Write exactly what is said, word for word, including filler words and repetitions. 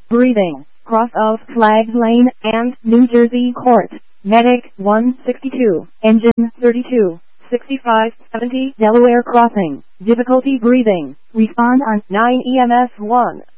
breathing, cross of Flag Lane and New Jersey Court. Medic one sixty-two, engine thirty-two, sixty-five seventy Delaware Crossing, difficulty breathing. Respond on nine E M S one.